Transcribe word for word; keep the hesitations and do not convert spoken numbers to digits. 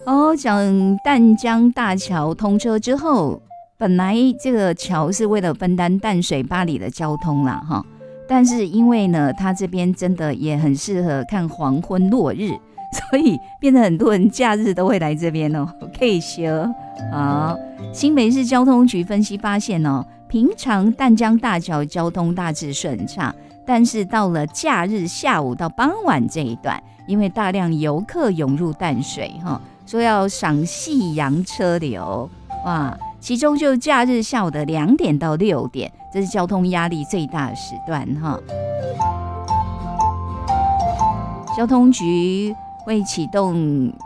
哦，讲淡江大桥通车之后，本来这个桥是为了分担淡水八里的交通啦，哈，但是因为呢，它这边真的也很适合看黄昏落日，所以变成很多人假日都会来这边哦，可以休。好，新北市交通局分析发现哦，平常淡江大桥交通大致顺畅，但是到了假日下午到傍晚这一段，因为大量游客涌入淡水哈，说要赏夕阳车流，哇，其中就假日下午的两点到六点，这是交通压力最大的时段哈。交通局会启动